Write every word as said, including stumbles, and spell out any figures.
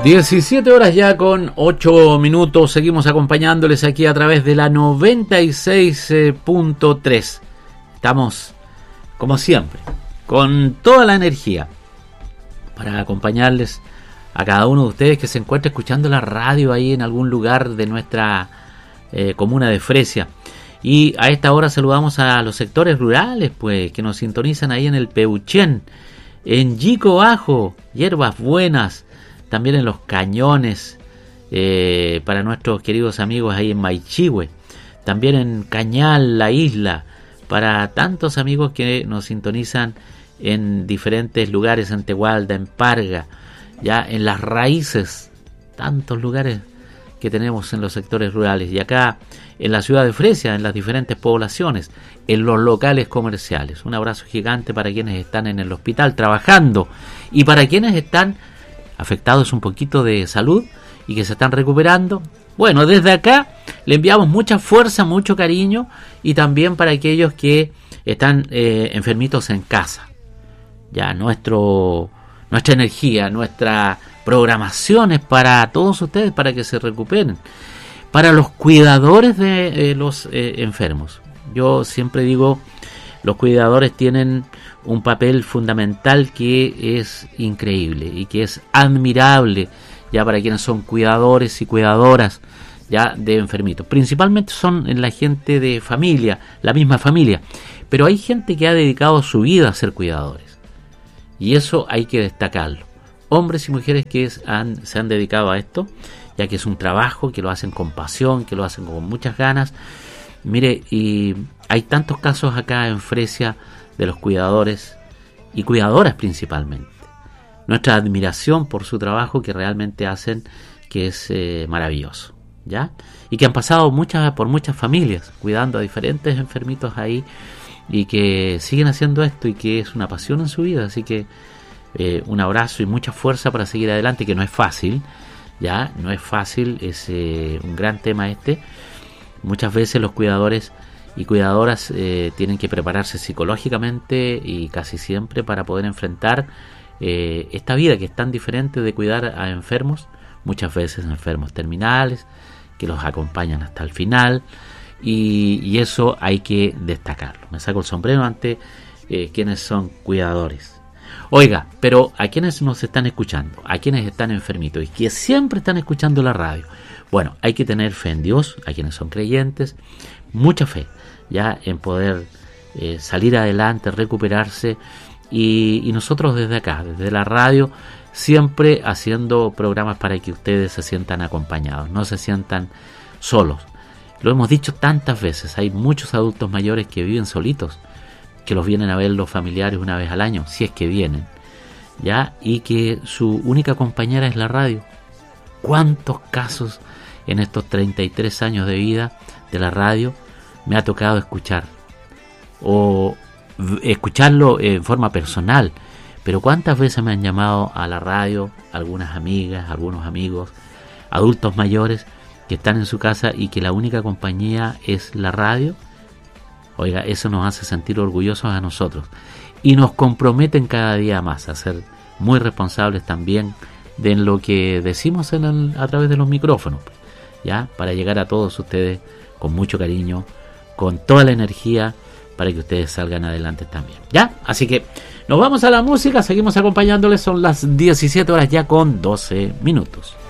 diecisiete horas ya con ocho minutos. Seguimos acompañándoles aquí a través de la noventa y seis punto tres. Estamos, como siempre, con toda la energía para acompañarles a cada uno de ustedes que se encuentra escuchando la radio ahí en algún lugar de nuestra eh, comuna de Fresia. Y a esta hora saludamos a los sectores rurales, pues, que nos sintonizan ahí en el Peuchén, en Yico Bajo, Hierbas Buenas, también en Los Cañones, eh, para nuestros queridos amigos ahí en Maichihue, también en Cañal, la isla, para tantos amigos que nos sintonizan en diferentes lugares, en Tegualda, en Parga, ya en Las Raíces, tantos lugares que tenemos en los sectores rurales, y acá en la ciudad de Fresia, en las diferentes poblaciones, en los locales comerciales. Un abrazo gigante para quienes están en el hospital trabajando y para quienes están afectados un poquito de salud y que se están recuperando. Bueno, desde acá le enviamos mucha fuerza, mucho cariño, y también para aquellos que están eh, enfermitos en casa. Ya nuestro nuestra energía, nuestra programación es para todos ustedes, para que se recuperen. Para los cuidadores de eh, los eh, enfermos, yo siempre digo, los cuidadores tienen un papel fundamental que es increíble y que es admirable, ya para quienes son cuidadores y cuidadoras ya de enfermitos. Principalmente son la gente de familia, la misma familia, pero hay gente que ha dedicado su vida a ser cuidadores, y eso hay que destacarlo. Hombres y mujeres que han, se han dedicado a esto, ya que es un trabajo, que lo hacen con pasión, que lo hacen con muchas ganas. Mire, y hay tantos casos acá en Fresia de los cuidadores y cuidadoras principalmente. Nuestra admiración por su trabajo que realmente hacen, que es eh, maravilloso, ¿ya? Y que han pasado muchas por muchas familias, cuidando a diferentes enfermitos ahí, y que siguen haciendo esto y que es una pasión en su vida. Así que eh, un abrazo y mucha fuerza para seguir adelante, que no es fácil, ya, no es fácil, es eh, un gran tema este. Muchas veces los cuidadores y cuidadoras eh, tienen que prepararse psicológicamente y casi siempre para poder enfrentar eh, esta vida que es tan diferente de cuidar a enfermos, muchas veces enfermos terminales, que los acompañan hasta el final, y, y eso hay que destacarlo. Me saco el sombrero ante eh, quienes son cuidadores. Oiga, pero a quienes nos están escuchando, a quienes están enfermitos y que siempre están escuchando la radio, bueno, hay que tener fe en Dios, a quienes son creyentes, mucha fe ya en poder eh, salir adelante, recuperarse, y, y nosotros desde acá, desde la radio, siempre haciendo programas para que ustedes se sientan acompañados, no se sientan solos. Lo hemos dicho tantas veces, hay muchos adultos mayores que viven solitos, que los vienen a ver los familiares una vez al año, si es que vienen, ya, y que su única compañera es la radio. ¿Cuántos casos en estos treinta y tres años de vida de la radio me ha tocado escuchar? O escucharlo en forma personal, pero cuántas veces me han llamado a la radio algunas amigas, algunos amigos, adultos mayores que están en su casa y que la única compañía es la radio. Oiga, eso nos hace sentir orgullosos a nosotros y nos comprometen cada día más a ser muy responsables también de lo que decimos en el, a través de los micrófonos, ya, para llegar a todos ustedes con mucho cariño, con toda la energía, para que ustedes salgan adelante también, ya. Así que nos vamos a la música, seguimos acompañándoles, son las diecisiete horas ya con doce minutos.